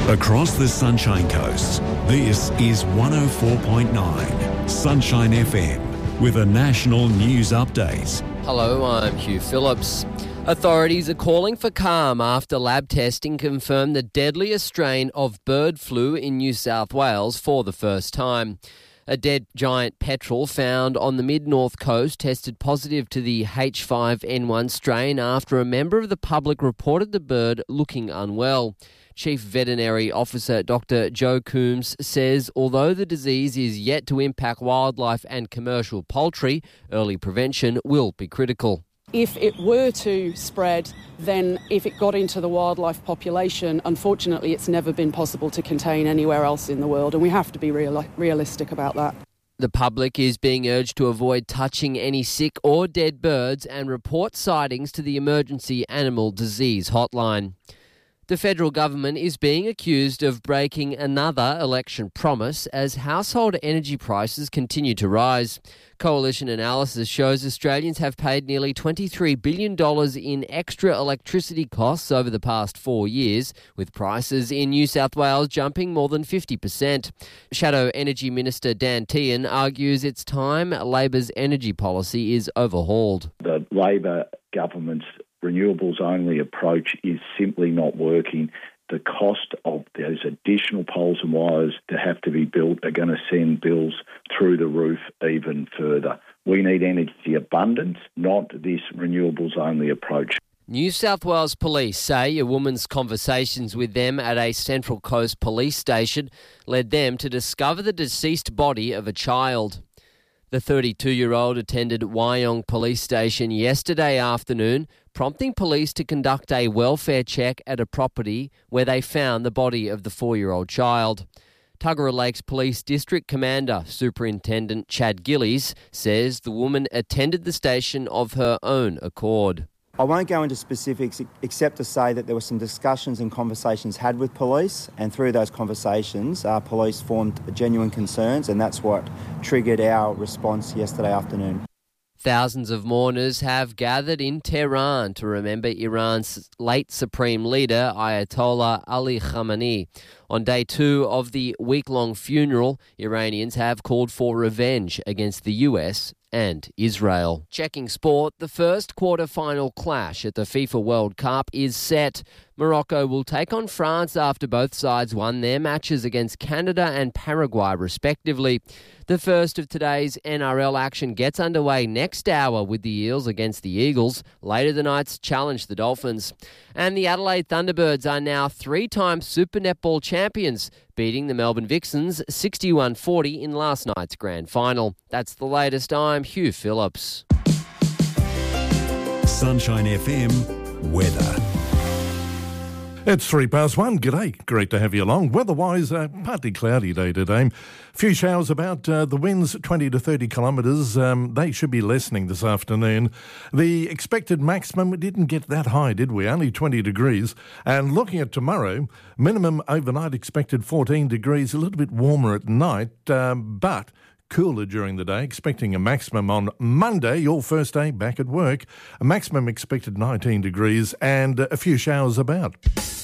Across the Sunshine Coast, this is 104.9 Sunshine FM with a national news update. Hello, I'm Hugh Phillips. Authorities are calling for calm after lab testing confirmed the deadliest strain of bird flu in New South Wales for the first time. A dead giant petrel found on the mid-north coast tested positive to the H5N1 strain after a member of the public reported the bird looking unwell. Chief Veterinary Officer Dr. Joe Coombs says although the disease is yet to impact wildlife and commercial poultry, early prevention will be critical. If it were to spread, then if it got into the wildlife population, unfortunately it's never been possible to contain anywhere else in the world, and we have to be realistic about that. The public is being urged to avoid touching any sick or dead birds and report sightings to the Emergency Animal Disease Hotline. The federal government is being accused of breaking another election promise as household energy prices continue to rise. Coalition analysis shows Australians have paid nearly $23 billion in extra electricity costs over the past 4 years, with prices in New South Wales jumping more than 50%. Shadow Energy Minister Dan Tehan argues it's time Labor's energy policy is overhauled. The Labor government's renewables-only approach is simply not working. The cost of those additional poles and wires that have to be built are going to send bills through the roof even further. We need energy abundance, not this renewables-only approach. New South Wales Police say a woman's conversations with them at a Central Coast police station led them to discover the deceased body of a child. The 32-year-old attended Wyong Police Station yesterday afternoon, prompting police to conduct a welfare check at a property where they found the body of the 4-year-old child. Tuggerah Lakes Police District Commander Superintendent Chad Gillies says the woman attended the station of her own accord. I won't go into specifics except to say that there were some discussions and conversations had with police, and through those conversations, police formed genuine concerns, and that's what triggered our response yesterday afternoon. Thousands of mourners have gathered in Tehran to remember Iran's late Supreme Leader, Ayatollah Ali Khamenei. On day 2 of the week-long funeral, Iranians have called for revenge against the US and Israel. Checking sport, the first quarter-final clash at the FIFA World Cup is set. Morocco will take on France after both sides won their matches against Canada and Paraguay respectively. The first of today's NRL action gets underway next hour with the Eels against the Eagles. Later the Knights challenge the Dolphins. And the Adelaide Thunderbirds are now 3-time Super Netball champions, beating the Melbourne Vixens 61-40 in last night's grand final. That's the latest. I'm Hugh Phillips. Sunshine FM weather. It's 1:03. G'day. Great to have you along. Weather-wise, partly cloudy day today. Few showers about. The winds 20 to 30 kilometres. They should be lessening this afternoon. The expected maximum, we didn't get that high, did we? Only 20 degrees. And looking at tomorrow, minimum overnight expected 14 degrees, a little bit warmer at night, but cooler during the day, expecting a maximum on Monday, your first day back at work. A maximum expected 19 degrees and a few showers about.